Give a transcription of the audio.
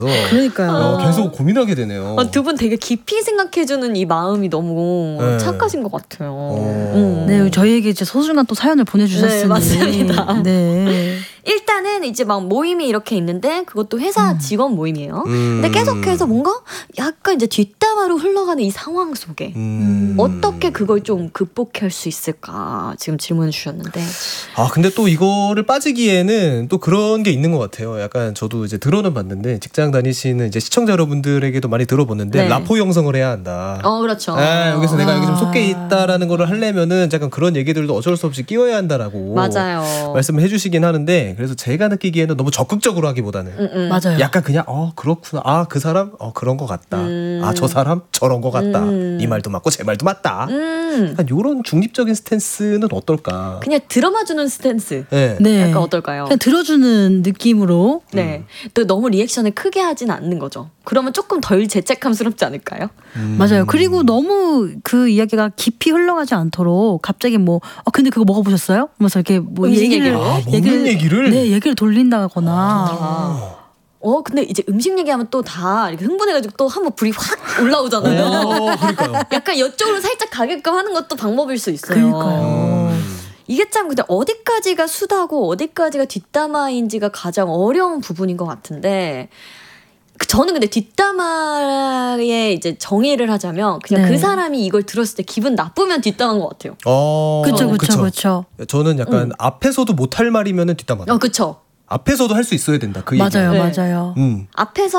그러니까요. 계속 고민하게 되네요. 두 분 되게 깊이 생각해주는 이 마음이 너무 착하신 것 같아요. 네, 저희에게 이제 소중한 또 사연을 보내주셨으니. 네, 맞습니다. 네. 일단은 이제 막 모임이 이렇게 있는데 그것도 회사 직원 모임이에요. 근데 계속해서 뭔가 약간 이제 뒷담화로 흘러가는 이 상황 속에 어떻게 그걸 좀 극복할 수 있을까 지금 질문을 주셨는데. 근데 또 이거를 빠지기에는 또 그런 게 있는 것 같아요. 약간 저도 이제 들어는 봤는데 직장 다니시는 이제 시청자 여러분들에게도 많이 들어보는데 네. 라포 형성을 해야 한다. 그렇죠. 여기서 내가 여기 좀 속해 있다라는 거를 하려면은 약간 그런 얘기들도 어쩔 수 없이 끼워야 한다라고 맞아요. 말씀을 해주시긴 하는데 그래서 제가 느끼기에는 너무 적극적으로 하기보다는 맞아요. 약간 그냥 그렇구나. 그 사람 그런 것 같다. 저 사람 저런 것 같다. 이 말도 맞고 제 말도 맞다. 약간 이런 중립적인 스탠스는 어떨까? 그냥 드러마주는 스탠스. 네. 약간 어떨까요? 그냥 들어주는 느낌으로. 네. 또 너무 리액션을 크게 하진 않는 거죠. 그러면 조금 덜 죄책감스럽지 않을까요? 맞아요. 그리고 너무 그 이야기가 깊이 흘러가지 않도록 갑자기 근데 그거 먹어보셨어요? 하면서 이렇게 얘기를 먹는 얘기를? 네, 얘기를 돌린다거나. 근데 이제 음식 얘기하면 또 다 이렇게 흥분해가지고 또 한번 불이 확 올라오잖아요. 그러니까요. 약간 이쪽으로 살짝 가게끔 하는 것도 방법일 수 있어요. 그러니까요. 이게 참 근데 어디까지가 수다고 어디까지가 뒷담화인지가 가장 어려운 부분인 것 같은데 저는 근데 뒷담화의 이제 정의를 하자면 그냥 그 사람이 이걸 들었을 때 기분 나쁘면 뒷담화인 것 같아요. 그쵸. 저는 약간 앞에서도 못할 말이면은 뒷담화. 그쵸. 앞에서도 할 수 있어야 된다. 그 맞아요, 얘기는. 맞아요. 앞에서